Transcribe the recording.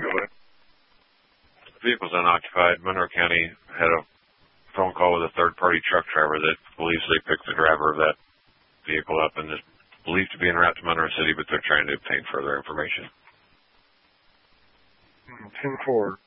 The vehicle's unoccupied. Monroe County had a phone call with a third-party truck driver that believes they picked the driver of that vehicle up and is believed to be en route to Monroe City, but they're trying to obtain further information. 10-4.